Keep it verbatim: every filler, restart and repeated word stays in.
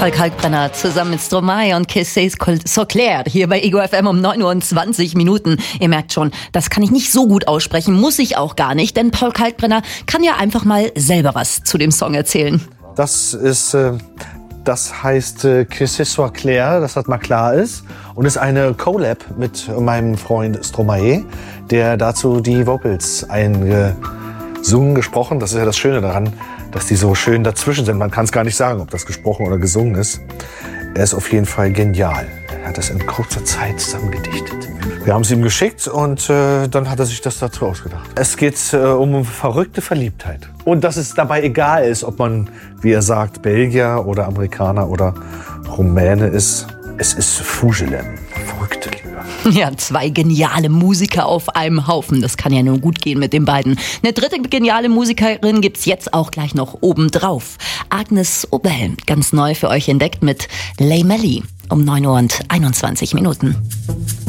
Paul Kalkbrenner zusammen mit Stromae und Kissé so clair hier bei Ego F M um neun Uhr und zwanzig Minuten. Ihr merkt schon, das kann ich nicht so gut aussprechen, muss ich auch gar nicht, denn Paul Kalkbrenner kann ja einfach mal selber was zu dem Song erzählen. Das ist, äh, das heißt äh, Kissé so clair, dass das mal klar ist, und ist eine Collab mit meinem Freund Stromae, der dazu die Vocals eingesungen, gesprochen. Das ist ja das Schöne daran, dass die so schön dazwischen sind. Man kann es gar nicht sagen, ob das gesprochen oder gesungen ist. Er ist auf jeden Fall genial. Er hat das in kurzer Zeit zusammengedichtet. Wir haben es ihm geschickt und äh, dann hat er sich das dazu ausgedacht. Es geht äh, um verrückte Verliebtheit. Und dass es dabei egal ist, ob man, wie er sagt, Belgier oder Amerikaner oder Rumäne ist. Es ist Fugelem, verrückte Liebe. Ja, zwei geniale Musiker auf einem Haufen. Das kann ja nur gut gehen mit den beiden. Eine dritte geniale Musikerin gibt's jetzt auch gleich noch obendrauf. Agnes Obel, ganz neu für euch entdeckt mit Lay Melly um neun Uhr und einundzwanzig Minuten.